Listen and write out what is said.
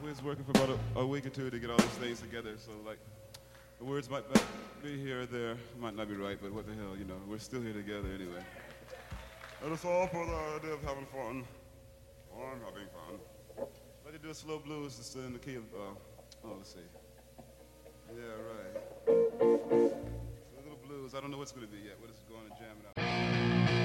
We was working for about a week or two to get all these things together, so like the words might be here or there, might not be right, but what the hell, you know, we're still here together anyway. And it's all for the idea of having fun. Or having fun. Let me do a slow blues just in the key of, let's see. Yeah, right. A little blues. I don't know what's going to be yet. We're just going to jam it out.